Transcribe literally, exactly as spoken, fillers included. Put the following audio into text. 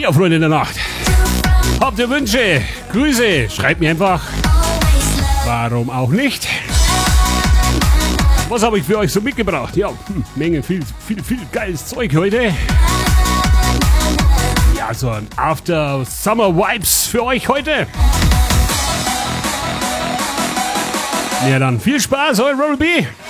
Ja, Freunde der Nacht. Habt ihr Wünsche, Grüße? Schreibt mir einfach. Warum auch nicht? Was habe ich für euch so mitgebracht? Ja, hm, Menge, viel, viel, viel geiles Zeug heute. Ja, so ein After Summer Vibes für euch heute. Ja, dann viel Spaß, euer Roll B.